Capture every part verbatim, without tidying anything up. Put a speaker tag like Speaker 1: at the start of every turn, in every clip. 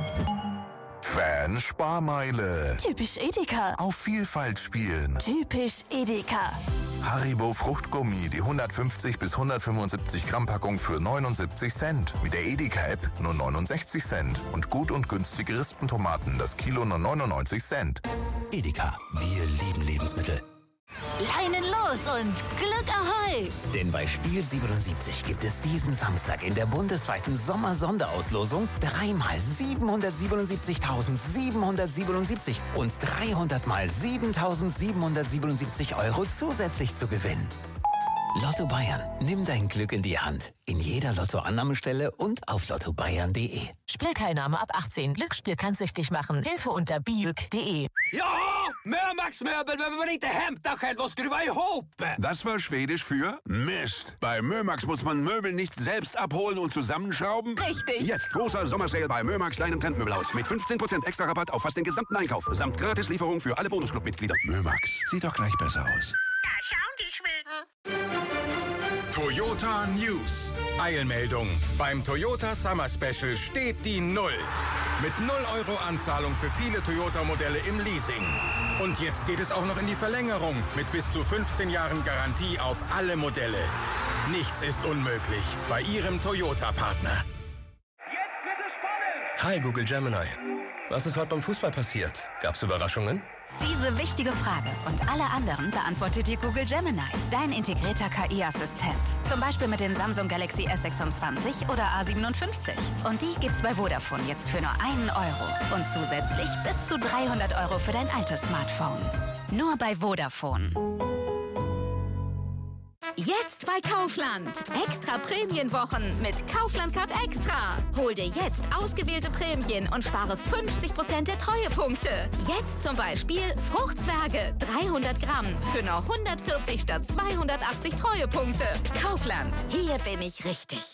Speaker 1: Fan Sparmeile.
Speaker 2: Typisch Edeka.
Speaker 1: Auf Vielfalt spielen.
Speaker 2: Typisch Edeka.
Speaker 1: Haribo Fruchtgummi, die hundertfünfzig bis hundertfünfundsiebzig Gramm Packung für neunundsiebzig Cent. Mit der Edeka-App nur neunundsechzig Cent. Und gut und günstige Rispentomaten, das Kilo nur neunundneunzig Cent.
Speaker 3: Edeka, wir lieben Lebensmittel.
Speaker 2: Leinen los und Glück ahoi!
Speaker 3: Denn bei Spiel siebenundsiebzig gibt es diesen Samstag in der bundesweiten Sommersonderauslosung dreimal siebenhundertsiebenundsiebzigtausendsiebenhundertsiebenundsiebzig und dreihundert mal siebentausendsiebenhundertsiebenundsiebzig Euro zusätzlich zu gewinnen. Lotto Bayern, nimm dein Glück in die Hand. In jeder Lottoannahmestelle und auf lotto bayern punkt de.
Speaker 2: Spielteilnahme ab achtzehn. Glücksspiel kann süchtig machen. Hilfe unter biuk punkt de.
Speaker 4: Ja, Mörmax Möbel, wenn man inte hämtar själv och skruva ihop.
Speaker 5: Das war Schwedisch für Mist. Bei Mörmax muss man Möbel nicht selbst abholen und zusammenschrauben.
Speaker 2: Richtig.
Speaker 5: Jetzt großer Sommersale bei Mörmax Klein- und Trendmöbelhaus mit fünfzehn Prozent extra Rabatt auf fast den gesamten Einkauf. Samt Gratislieferung für alle Bonusclub-Mitglieder. Mörmax, sieht doch gleich besser aus.
Speaker 6: Da schauen die Schweden.
Speaker 7: Toyota News. Eilmeldung. Beim Toyota Summer Special steht die Null. Mit null Euro Anzahlung für viele Toyota-Modelle im Leasing. Und jetzt geht es auch noch in die Verlängerung mit bis zu fünfzehn Jahren Garantie auf alle Modelle. Nichts ist unmöglich bei Ihrem Toyota-Partner.
Speaker 4: Jetzt wird es spannend.
Speaker 8: Hi Google Gemini. Was ist heute beim Fußball passiert? Gab's Überraschungen?
Speaker 9: Diese wichtige Frage und alle anderen beantwortet dir Google Gemini, dein integrierter K I-Assistent. Zum Beispiel mit den Samsung Galaxy S sechsundzwanzig oder A siebenundfünfzig. Und die gibt's bei Vodafone jetzt für nur einen Euro. Und zusätzlich bis zu dreihundert Euro für dein altes Smartphone. Nur bei Vodafone.
Speaker 10: Jetzt bei Kaufland. Extra Prämienwochen mit Kaufland Card Extra. Hol dir jetzt ausgewählte Prämien und spare fünfzig Prozent der Treuepunkte. Jetzt zum Beispiel Fruchtzwerge dreihundert Gramm für nur hundertvierzig statt zweihundertachtzig Treuepunkte. Kaufland. Hier bin ich richtig.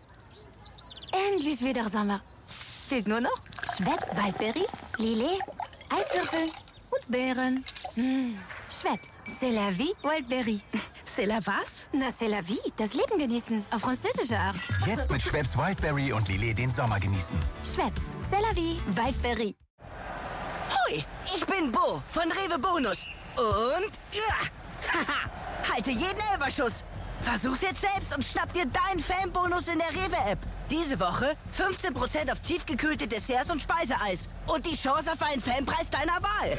Speaker 2: Endlich wieder Sommer. Fehlt nur noch Schweppes Waldbeere, Lillet, Eiswürfel und Beeren. Mmh. Schweppes, c'est la vie, Wildberry.
Speaker 9: C'est la was?
Speaker 2: Na, c'est la vie, das Leben genießen, auf französische Art.
Speaker 3: Jetzt mit Schweppes Wildberry und Lillet den Sommer genießen.
Speaker 2: Schweppes, c'est la vie, Wildberry.
Speaker 11: Hoi, ich bin Bo von Rewe Bonus. Und, ja, haha, halte jeden Elferschuss. Versuch's jetzt selbst und schnapp dir deinen Fanbonus in der Rewe-App. Diese Woche fünfzehn Prozent auf tiefgekühlte Desserts und Speiseeis. Und die Chance auf einen Fanpreis deiner Wahl.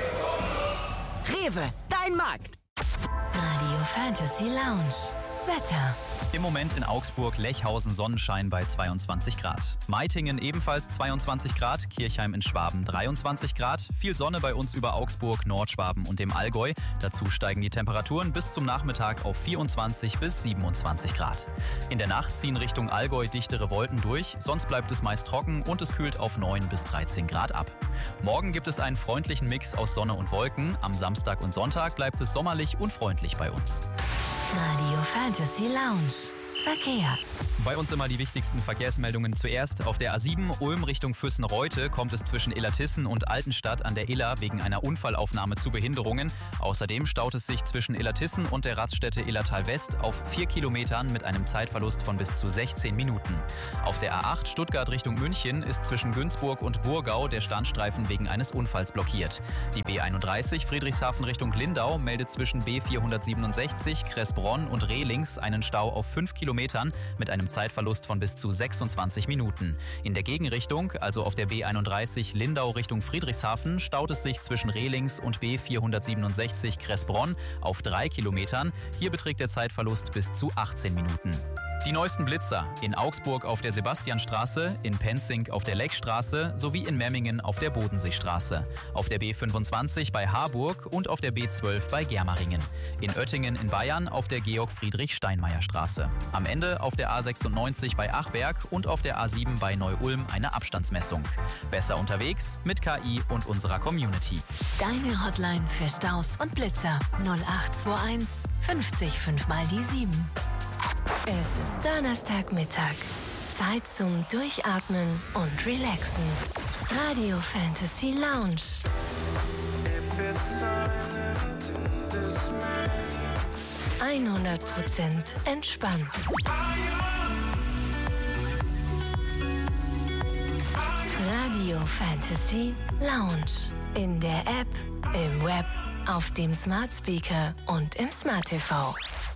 Speaker 11: Rewe, dein Markt.
Speaker 9: Radio Fantasy Lounge. Wetter.
Speaker 12: Im Moment in Augsburg, Lechhausen, Sonnenschein bei zweiundzwanzig Grad. Meitingen ebenfalls zweiundzwanzig Grad, Kirchheim in Schwaben dreiundzwanzig Grad. Viel Sonne bei uns über Augsburg, Nordschwaben und dem Allgäu. Dazu steigen die Temperaturen bis zum Nachmittag auf vierundzwanzig bis siebenundzwanzig Grad. In der Nacht ziehen Richtung Allgäu dichtere Wolken durch, sonst bleibt es meist trocken und es kühlt auf neun bis dreizehn Grad ab. Morgen gibt es einen freundlichen Mix aus Sonne und Wolken. Am Samstag und Sonntag bleibt es sommerlich und freundlich bei uns.
Speaker 9: Radio Fantasy Lounge. Verkehr.
Speaker 12: Bei uns immer die wichtigsten Verkehrsmeldungen zuerst. Auf der A sieben Ulm Richtung Füssen-Reute kommt es zwischen Illertissen und Altenstadt an der Iller wegen einer Unfallaufnahme zu Behinderungen. Außerdem staut es sich zwischen Illertissen und der Raststätte Illertal West auf vier Kilometern mit einem Zeitverlust von bis zu sechzehn Minuten. Auf der A acht Stuttgart Richtung München ist zwischen Günzburg und Burgau der Standstreifen wegen eines Unfalls blockiert. Die B einunddreißig Friedrichshafen Richtung Lindau meldet zwischen B vierhundertsiebenundsechzig Kressbronn und Rehlings einen Stau auf fünf Kilometern mit einem Zeitverlust von bis zu sechsundzwanzig Minuten. In der Gegenrichtung, also auf der B einunddreißig Lindau Richtung Friedrichshafen, staut es sich zwischen Rehlings und B vierhundertsiebenundsechzig Kressbronn auf drei Kilometern. Hier beträgt der Zeitverlust bis zu achtzehn Minuten. Die neuesten Blitzer in Augsburg auf der Sebastianstraße, in Penzing auf der Lechstraße sowie in Memmingen auf der Bodenseestraße, auf der B fünfundzwanzig bei Harburg und auf der B zwölf bei Germeringen, in Oettingen in Bayern auf der Georg-Friedrich-Steinmeier-Straße, am Ende auf der A sechsundneunzig bei Achberg und auf der A sieben bei Neu-Ulm eine Abstandsmessung. Besser unterwegs mit K I und unserer Community.
Speaker 9: Deine Hotline für Staus und Blitzer null acht zwei eins fünfzig fünf mal die sieben. Es ist Donnerstagmittag. Zeit zum Durchatmen und Relaxen. Radio Fantasy Lounge. hundert Prozent entspannt.
Speaker 13: Fantasy Lounge. In der App, im Web, auf dem Smart Speaker und im Smart T V.